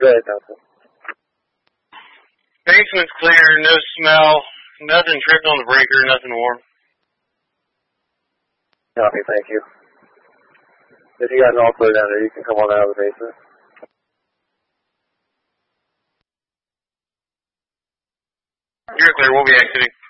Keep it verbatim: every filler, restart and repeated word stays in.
Go ahead, Nelson. Basement's clear, no smell, nothing tripped on the breaker, nothing warm. Copy, thank you. If you got an all clear down there, you can come on out of the basement. You're clear, we'll be exiting.